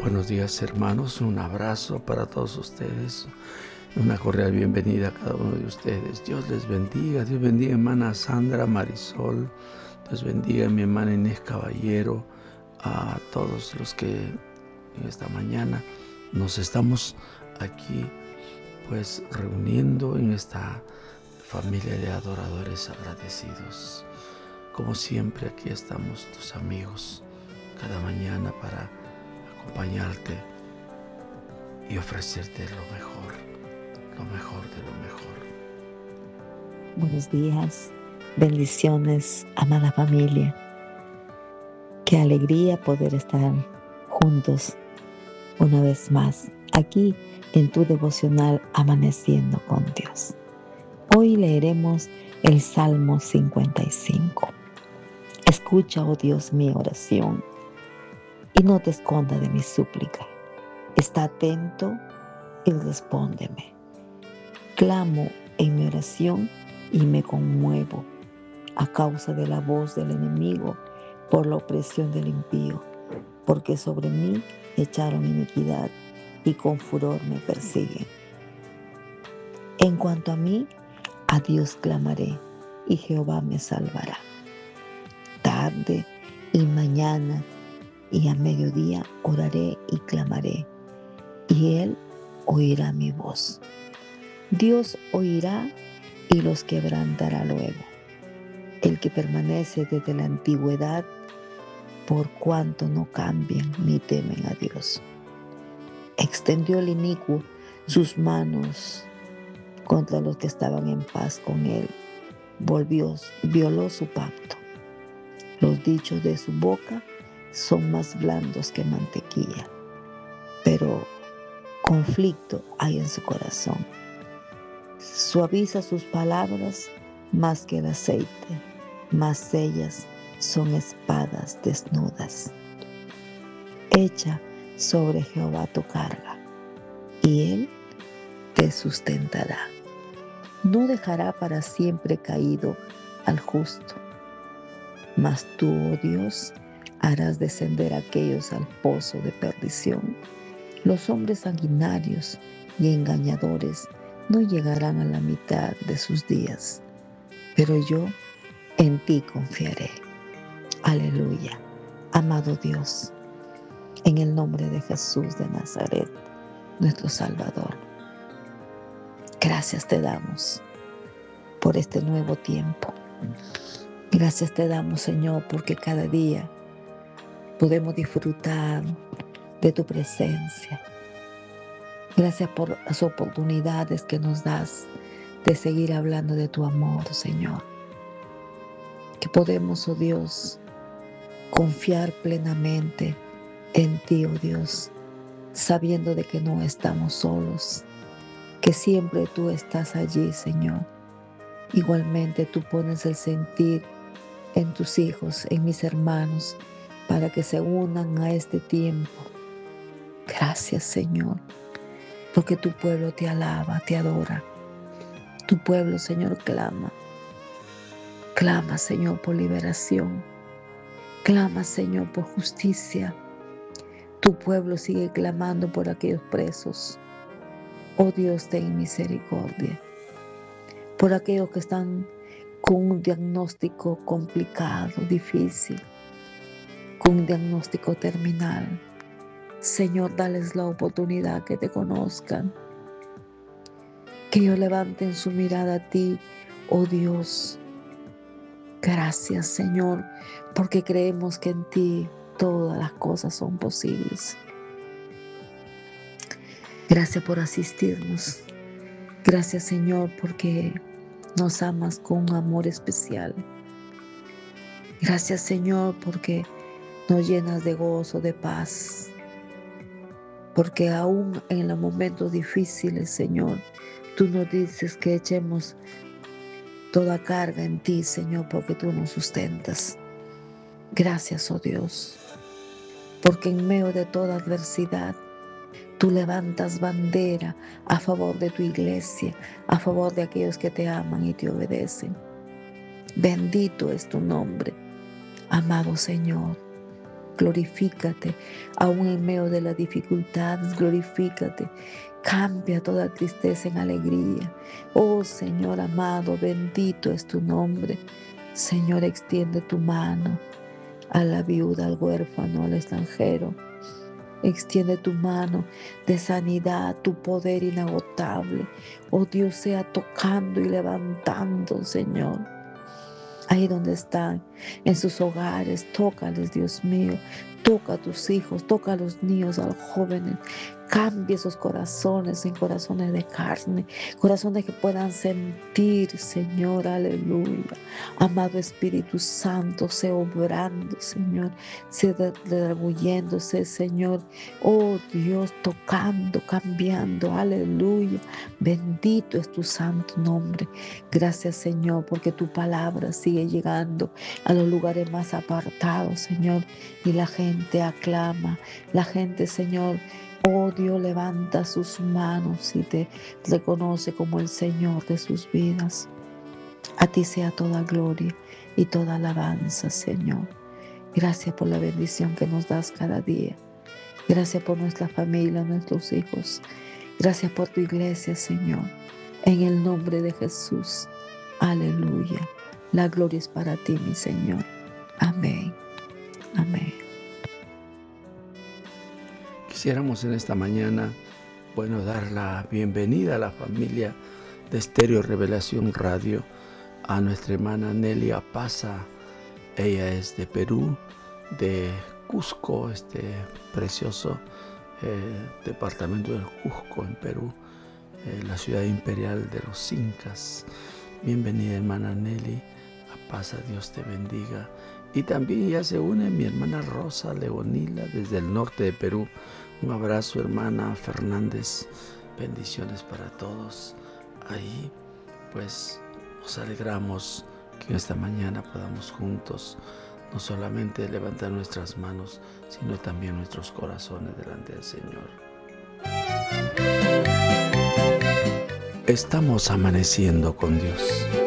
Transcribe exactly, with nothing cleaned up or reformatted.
Buenos días, hermanos, un abrazo para todos ustedes, una cordial bienvenida a cada uno de ustedes. Dios les bendiga, Dios bendiga a mi hermana Sandra Marisol, Dios bendiga a mi hermana Inés Caballero, a todos los que esta mañana nos estamos aquí pues reuniendo en esta familia de adoradores agradecidos. Como siempre, aquí estamos tus amigos cada mañana para acompañarte y ofrecerte lo mejor, lo mejor de lo mejor. Buenos días, bendiciones, amada familia. Qué alegría poder estar juntos una vez más aquí en tu devocional Amaneciendo con Dios. Hoy leeremos el Salmo cincuenta y cinco. Escucha, oh Dios, mi oración y no te esconda de mi súplica. Está atento y respóndeme. Clamo en mi oración y me conmuevo a causa de la voz del enemigo, por la opresión del impío, porque sobre mí echaron iniquidad y con furor me persiguen. En cuanto a mí, a Dios clamaré y Jehová me salvará. Tarde y mañana y a mediodía oraré y clamaré, y Él oirá mi voz. Dios oirá y los quebrantará luego. El que permanece desde la antigüedad, por cuanto no cambian ni temen a Dios. Extendió el inicuo sus manos contra los que estaban en paz con él. Volvió, violó su pacto. Los dichos de su boca son más blandos que mantequilla, pero conflicto hay en su corazón. Suaviza sus palabras más que el aceite, mas ellas son espadas desnudas. Echa sobre Jehová tu carga, y Él te sustentará. No dejará para siempre caído al justo, mas tú, oh Dios, harás descender a aquellos al pozo de perdición. Los hombres sanguinarios y engañadores no llegarán a la mitad de sus días, pero yo en ti confiaré. Aleluya. Amado Dios, en el nombre de Jesús de Nazaret, nuestro Salvador, gracias te damos por este nuevo tiempo. Gracias te damos, Señor, porque cada día podemos disfrutar de tu presencia. Gracias por las oportunidades que nos das de seguir hablando de tu amor, Señor. Que podemos, oh Dios, confiar plenamente en ti, oh Dios, sabiendo de que no estamos solos, que siempre tú estás allí, Señor. Igualmente tú pones el sentir en tus hijos, en mis hermanos, para que se unan a este tiempo. Gracias, Señor, porque tu pueblo te alaba, te adora. Tu pueblo, Señor, clama. Clama, Señor, por liberación. Clama, Señor, por justicia. Tu pueblo sigue clamando por aquellos presos. Oh Dios, ten misericordia. Por aquellos que están con un diagnóstico complicado, difícil, con un diagnóstico terminal. Señor, dales la oportunidad que te conozcan. Que ellos levanten su mirada a ti, oh Dios. Gracias, Señor, porque creemos que en ti todas las cosas son posibles. Gracias por asistirnos. Gracias, Señor, porque nos amas con un amor especial. Gracias, Señor, porque nos llenas de gozo, de paz. Porque aún en los momentos difíciles, Señor, tú nos dices que echemos toda carga en ti, Señor, porque tú nos sustentas. Gracias, oh Dios, porque en medio de toda adversidad, tú levantas bandera a favor de tu iglesia, a favor de aquellos que te aman y te obedecen. Bendito es tu nombre, amado Señor. Glorifícate, aún en medio de las dificultades, glorifícate. Cambia toda tristeza en alegría. Oh Señor amado, bendito es tu nombre. Señor, extiende tu mano a la viuda, al huérfano, al extranjero. Extiende tu mano de sanidad, tu poder inagotable. Oh Dios, sea tocando y levantando, Señor. Ahí donde están, en sus hogares, tócales, Dios mío. Toca a tus hijos, toca a los niños, a los jóvenes. Cambia esos corazones en corazones de carne, corazones que puedan sentir, Señor, aleluya. Amado Espíritu Santo, sé obrando, Señor, sé redarguyéndose, Señor. Oh Dios, tocando, cambiando, aleluya. Bendito es tu santo nombre. Gracias, Señor, porque tu palabra sigue llegando a los lugares más apartados, Señor, y la gente aclama, la gente, Señor, oh Dios, levanta sus manos y te reconoce como el Señor de sus vidas. A ti sea toda gloria y toda alabanza, Señor. Gracias por la bendición que nos das cada día. Gracias por nuestra familia, nuestros hijos. Gracias por tu iglesia, Señor. En el nombre de Jesús. Aleluya. La gloria es para ti, mi Señor. Amén. Amén. Quisiéramos en esta mañana, bueno, dar la bienvenida a la familia de Estéreo Revelación Radio, a nuestra hermana Nelia Paza. Ella es de Perú, de Cusco, este precioso eh, departamento del Cusco en Perú, eh, la ciudad imperial de los incas. Bienvenida, hermana Nelly, a Paza, Dios te bendiga. Y también ya se une mi hermana Rosa Leonila desde el norte de Perú. Un abrazo, hermana Fernández. Bendiciones para todos. Ahí, pues, nos alegramos que esta mañana podamos juntos no solamente levantar nuestras manos, sino también nuestros corazones delante del Señor. Estamos amaneciendo con Dios.